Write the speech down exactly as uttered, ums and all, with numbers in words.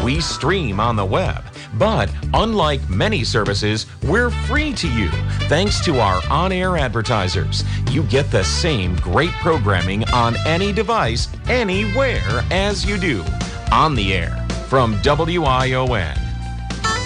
We stream on the web, but unlike many services, we're free to you thanks to our on-air advertisers. You get the same great programming on any device, anywhere as you do. On the air from W I O N.